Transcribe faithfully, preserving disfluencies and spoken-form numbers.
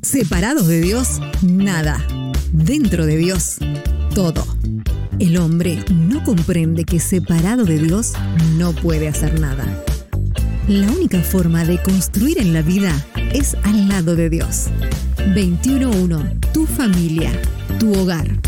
Separados de Dios, nada. Dentro de Dios, todo. El hombre no comprende que separado de Dios no puede hacer nada. La única forma de construir en la vida es al lado de Dios. veintiuno uno, tu familia, tu hogar.